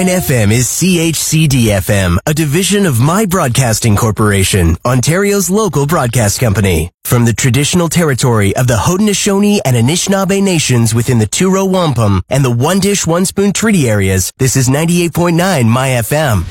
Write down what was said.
FM is CHCD-FM, a division of My Broadcasting Corporation, Ontario's local broadcast company. From the traditional territory of the Haudenosaunee and Anishinaabe nations within the Two-Row Wampum and the One Dish, One Spoon Treaty areas, this is 98.9 My FM.